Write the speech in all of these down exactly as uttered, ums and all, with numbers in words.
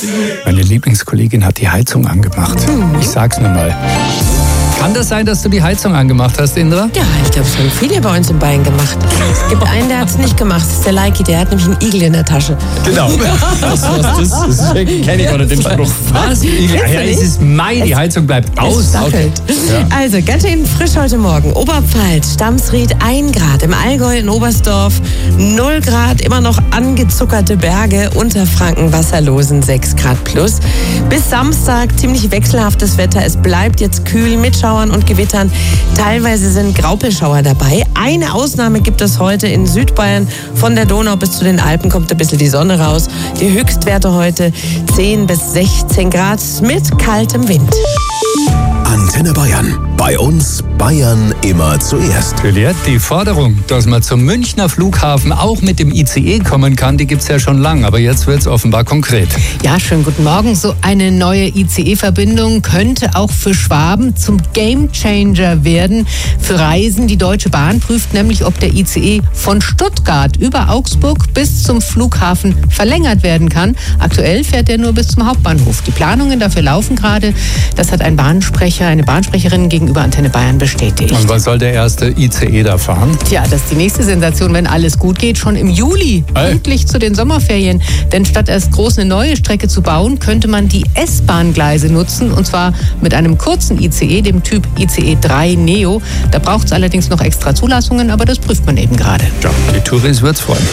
Meine Lieblingskollegin hat die Heizung angemacht. Ich sag's nur mal. Kann das sein, dass du die Heizung angemacht hast, Indra? Ja, ich glaube, es haben viele bei uns im Bayern gemacht. Es gibt einen, der hat es nicht gemacht. Das ist der Leiki, der hat nämlich einen Igel in der Tasche. Genau. Was, was das? Das kenne ich oder den Spruch. Was? Igel? Ja, es ist Mai, die Heizung bleibt aus. Okay. Ja. Also, ganz schön frisch heute Morgen. Oberpfalz, Stamsried ein Grad. Im Allgäu in Oberstdorf null Grad. Immer noch angezuckerte Berge. Unterfranken Wasserlosen sechs Grad plus. Bis Samstag ziemlich wechselhaftes Wetter. Es bleibt jetzt kühl mit Schauern und Gewittern. Teilweise sind Graupelschauer dabei. Eine Ausnahme gibt es heute in Südbayern. Von der Donau bis zu den Alpen kommt ein bisschen die Sonne raus. Die Höchstwerte heute zehn bis sechzehn Grad mit kaltem Wind. Antenne Bayern. Bei uns Bayern immer zuerst. Juliette, die Forderung, dass man zum Münchner Flughafen auch mit dem I C E kommen kann, die gibt's ja schon lange, aber jetzt wird's offenbar konkret. Ja, schönen guten Morgen. So eine neue I C E-Verbindung könnte auch für Schwaben zum Gamechanger werden für Reisen. Die Deutsche Bahn prüft nämlich, ob der I C E von Stuttgart über Augsburg bis zum Flughafen verlängert werden kann. Aktuell fährt er nur bis zum Hauptbahnhof. Die Planungen dafür laufen gerade. Das hat ein Bahnsprecher, eine Bahnsprecherin gegenüber Antenne Bayern bestätigt. Und wann soll der erste I C E da fahren? Tja, das ist die nächste Sensation, wenn alles gut geht, schon im Juli, hey. pünktlich zu den Sommerferien. Denn statt erst groß eine neue Strecke zu bauen, könnte man die S-Bahn-Gleise nutzen, und zwar mit einem kurzen I C E, dem Typ I C E drei Neo. Da braucht es allerdings noch extra Zulassungen, aber das prüft man eben gerade. Ja, die Touris wird's freuen.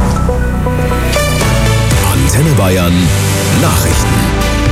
Antenne Bayern Nachrichten.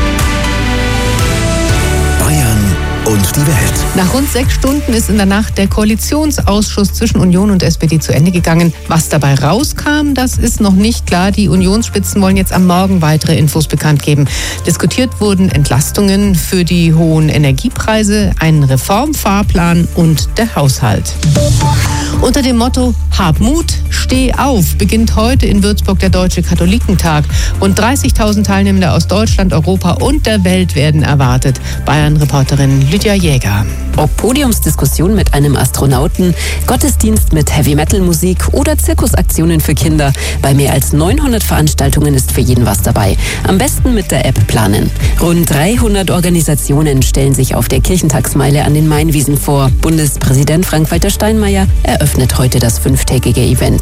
Und die Welt. Nach rund sechs Stunden ist in der Nacht der Koalitionsausschuss zwischen Union und S P D zu Ende gegangen. Was dabei rauskam, das ist noch nicht klar. Die Unionsspitzen wollen jetzt am Morgen weitere Infos bekannt geben. Diskutiert wurden Entlastungen für die hohen Energiepreise, ein Reformfahrplan und der Haushalt. Unter dem Motto Hab Mut, steh auf beginnt heute in Würzburg der Deutsche Katholikentag. Rund dreißigtausend Teilnehmende aus Deutschland, Europa und der Welt werden erwartet. Bayern-Reporterin Lydia Jäger. Ob Podiumsdiskussion mit einem Astronauten, Gottesdienst mit Heavy-Metal-Musik oder Zirkusaktionen für Kinder. Bei mehr als neunhundert Veranstaltungen ist für jeden was dabei. Am besten mit der App planen. Rund dreihundert Organisationen stellen sich auf der Kirchentagsmeile an den Mainwiesen vor. Bundespräsident Frank-Walter Steinmeier eröffnet heute das fünftägige Event.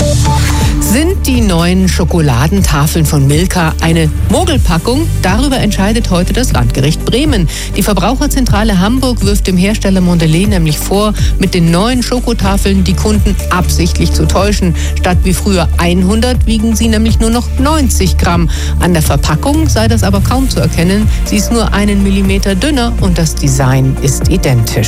Sind die neuen Schokoladentafeln von Milka eine Mogelpackung? Darüber entscheidet heute das Landgericht Bremen. Die Verbraucherzentrale Hamburg wirft dem Hersteller Mondelez nämlich vor, mit den neuen Schokotafeln die Kunden absichtlich zu täuschen. Statt wie früher hundert wiegen sie nämlich nur noch neunzig Gramm. An der Verpackung sei das aber kaum zu erkennen. Sie ist nur einen Millimeter dünner und das Design ist identisch.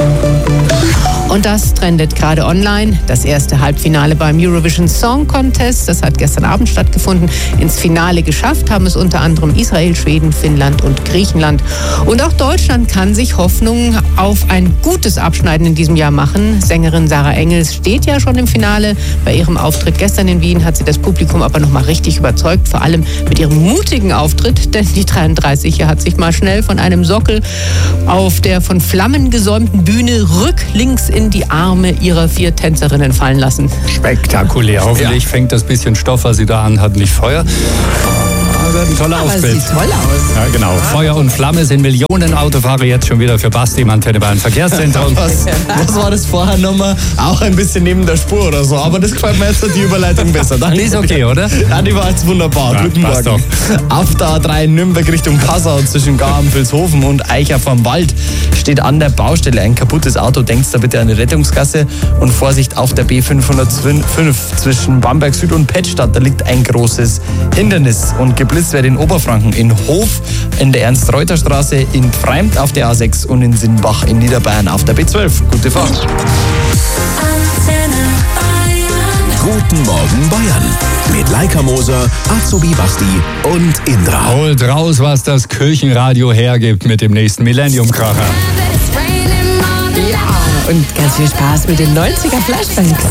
Und das trendet gerade online. Das erste Halbfinale beim Eurovision Song Contest, das hat gestern Abend stattgefunden. Ins Finale geschafft haben es unter anderem Israel, Schweden, Finnland und Griechenland. Und auch Deutschland kann sich Hoffnung auf ein gutes Abschneiden in diesem Jahr machen. Sängerin Sarah Engels steht ja schon im Finale. Bei ihrem Auftritt gestern in Wien hat sie das Publikum aber noch mal richtig überzeugt, vor allem mit ihrem mutigen Auftritt, denn die dreiunddreißigjährige hat sich mal schnell von einem Sockel auf der von Flammen gesäumten Bühne rücklings in die Arme ihrer vier Tänzerinnen fallen lassen. Spektakulär. Hoffentlich ja. fängt das bisschen Stoff, was sie da anhat, nicht Feuer. Wird ein toller Aber Auftritt. sieht toll aus. Ja, genau. Feuer und Flamme sind Millionen Autofahrer jetzt schon wieder für Basti im Antenne Bayern Verkehrszentrum. Was, was war das vorher nochmal? Auch ein bisschen neben der Spur oder so. Aber das gefällt mir jetzt die Überleitung besser. Danke. Die ist okay, oder? Ja, die war jetzt wunderbar. Ja, Guten passt Morgen. Auf der A drei Nürnberg Richtung Passau zwischen Garm-Vilshofen und Eicher vom Wald steht an der Baustelle ein kaputtes Auto. Denkt da bitte an die Rettungsgasse und Vorsicht auf der B fünfhundertfünf zwischen Bamberg Süd und Pettstadt. Da liegt ein großes Hindernis und geblitzt wird in Oberfranken, in Hof, in der Ernst-Reuter-Straße, in Pfreimt auf der A sechs und in Sinnbach in Niederbayern auf der B zwölf. Gute Fahrt. Guten Morgen Bayern. Mit Leica Moser, Azubi Basti und Indra. Holt raus, was das Kirchenradio hergibt mit dem nächsten Millennium-Kracher. Ja, und ganz viel Spaß mit den neunziger Flashbacks.